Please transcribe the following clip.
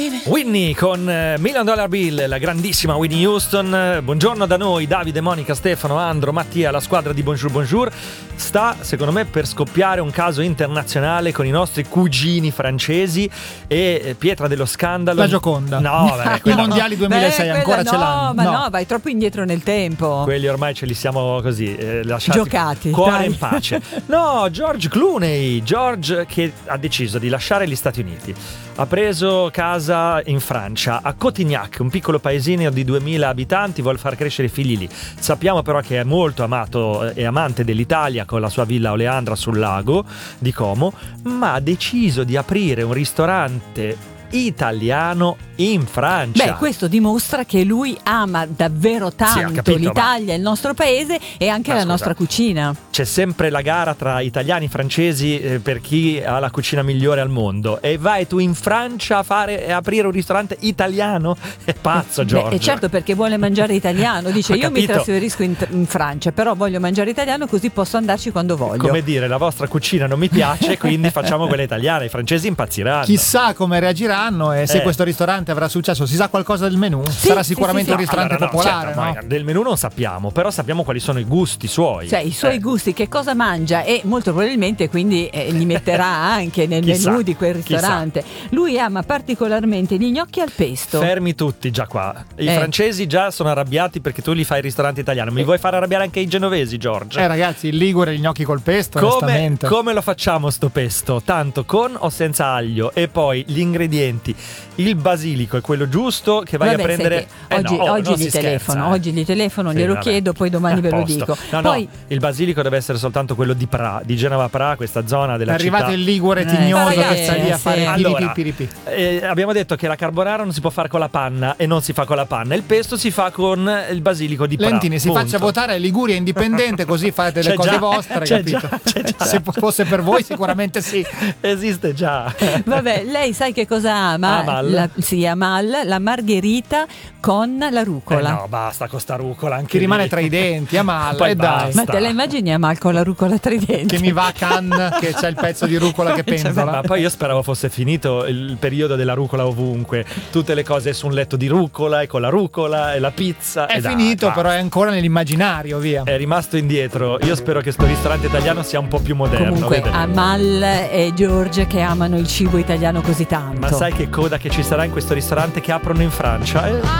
Whitney con Million Dollar Bill, la grandissima Whitney Houston. Buongiorno da noi, Davide, Monica, Stefano, Andro, Mattia, la squadra di Bonjour Bonjour. Sta, secondo me, per scoppiare un caso internazionale con i nostri cugini francesi e Pietra dello Scandalo. La Gioconda. No, i mondiali 2006 ancora ce l'hanno. Ma no, vai troppo indietro nel tempo. Quelli ormai ce li siamo così lasciati giocati. Cuore dai. in pace. No, George Clooney, George che ha deciso di lasciare gli Stati Uniti. Ha preso casa in Francia, a Cotignac, un piccolo paesino di 2000 abitanti, vuole far crescere i figli lì. Sappiamo però che è molto amato e amante dell'Italia con la sua villa Oleandra sul lago di Como, ma ha deciso di aprire un ristorante italiano in Francia. Beh, questo dimostra che lui ama davvero tanto capito, l'Italia, il nostro paese e anche la nostra cucina. C'è sempre la gara tra italiani e francesi per chi ha la cucina migliore al mondo. E vai tu in Francia a aprire un ristorante italiano? È pazzo, Giorgio. E certo, perché vuole mangiare italiano. Dice: io mi capito. trasferisco in Francia, però voglio mangiare italiano così posso andarci quando voglio. Come dire, la vostra cucina non mi piace, quindi facciamo quella italiana. I francesi impazziranno. Chissà come reagiranno e se questo ristorante avrà successo. Si sa qualcosa del menù? Sì, Sarà sicuramente sì. un ristorante Allora, popolare, certo, no? ma del menù non sappiamo, però sappiamo quali sono i gusti suoi. Cioè, i suoi gusti, che cosa mangia, e molto probabilmente quindi li metterà anche nel Chissà, menù di quel ristorante. Lui ama particolarmente gli gnocchi al pesto. Fermi tutti già qua. I francesi già sono arrabbiati perché tu li fai il ristorante italiano. Mi vuoi far arrabbiare anche i genovesi, Giorgio? Ragazzi, il Ligure, gli gnocchi col pesto, onestamente. Come lo facciamo sto pesto? Tanto con o senza aglio? E poi gli ingredienti. Il basilico è quello giusto che vai Vabbè, a prendere. senti, oggi non gli si telefono, scherza, oggi gli telefono, Sì, glielo vabbè. chiedo, poi domani ve lo Posto. dico. No, Poi il basilico deve essere soltanto quello di Pra, di Genova Pra, questa zona della È arrivato città. il Ligure tignoso ragazzi, che sta lì a sì. fare Allora, piripi. abbiamo detto che la carbonara non si può fare con la panna e non si fa con la panna. Il pesto si fa con il basilico di Pra. Lentini, si punto. faccia votare Liguria indipendente, così fate le C'è cose già, vostre, c'è capito? c'è già. Se fosse per voi sicuramente sì. Esiste già. vabbè, lei sai che cosa ama? Amal. Amal, la margherita con la rucola. No, basta con sta rucola anche Ti rimane lì. tra i denti, Amal, Poi dai. basta. Ma te la immagini Amal con la rucola tra i denti? Che mi va a Cannes, che c'è il pezzo di rucola che penzola. Ma poi io speravo fosse finito il periodo della rucola ovunque. Tutte le cose su un letto di rucola e con la rucola e la pizza. È e dai, finito, basta. però è ancora nell'immaginario, via. È rimasto indietro. Io spero che sto ristorante italiano sia un po' più moderno. Comunque vedete. Amal e George che amano il cibo italiano così tanto. Ma sai che coda che ci sarà in questo ristorante che aprono in Francia?